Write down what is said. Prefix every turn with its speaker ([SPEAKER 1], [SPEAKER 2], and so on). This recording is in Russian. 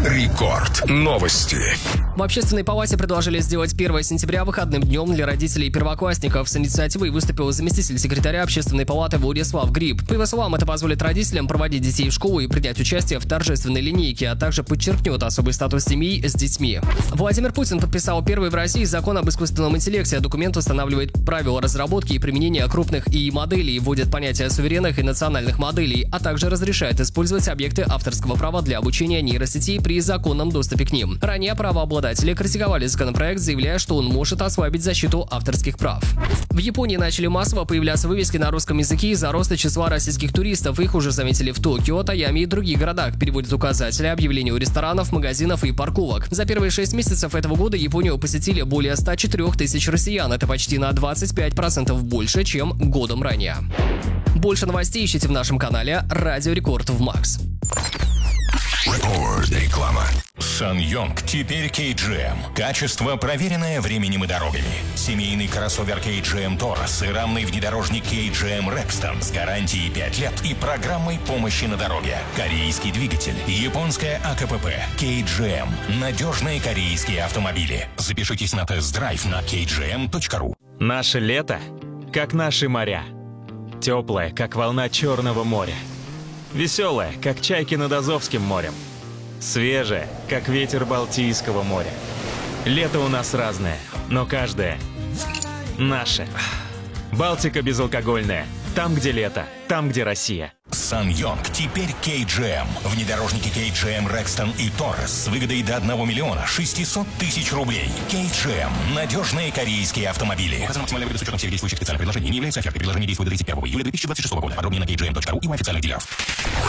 [SPEAKER 1] Рекорд. Новости.
[SPEAKER 2] В Общественной палате предложили сделать 1 сентября выходным днем для родителей и первоклассников. С инициативой выступил заместитель секретаря Общественной палаты Владислав Гриб. По его словам, это позволит родителям проводить детей в школу и принять участие в торжественной линейке, а также подчеркнет особый статус семей с детьми. Владимир Путин подписал первый в России закон об искусственном интеллекте. Документ устанавливает правила разработки и применения крупных ИИ-моделей, вводит понятие суверенных и национальных моделей, а также разрешает использовать объекты авторского права для обучения нейросетей при законном доступе к ним. Ранее правообладатели критиковали законопроект, заявляя, что он может ослабить защиту авторских прав. В Японии начали массово появляться вывески на русском языке из-за роста числа российских туристов. Их уже заметили в Токио, Тайами и других городах. Переводят указатели объявлений у ресторанов, магазинов и парковок. За первые 6 месяцев этого года Японию посетили более 104 тысяч россиян. Это почти на 25% больше, чем годом ранее. Больше новостей ищите в нашем канале Радио Рекорд в Макс.
[SPEAKER 1] Реклама.
[SPEAKER 3] SsangYong теперь KGM. Качество, проверенное временем и дорогами. Семейный кроссовер KGM Taurus и рамный внедорожник KGM Rexton с гарантией 5 лет и программой помощи на дороге. Корейский двигатель, японская АКПП, KGM. Надежные корейские автомобили. Запишитесь на тест-драйв на kgm.ru.
[SPEAKER 4] Наше лето, как наши моря. Теплое, как волна Черного моря. Веселое, как чайки над Азовским морем. Свежее, как ветер Балтийского моря. Лето у нас разное, но каждое наше. Балтика безалкогольная. Там, где лето, там, где Россия.
[SPEAKER 3] SsangYong теперь KGM. Внедорожники KGM Rexton и Taurus с выгодой до 1 миллиона 600 тысяч рублей. KGM. Надежные корейские автомобили. Указано максимальная выгода с учетом всех действующих специальных предложений. Не является офертой. Предложение действует до 31 июля 2026 года. Подробнее на kgm.ru и у официальных дилеров.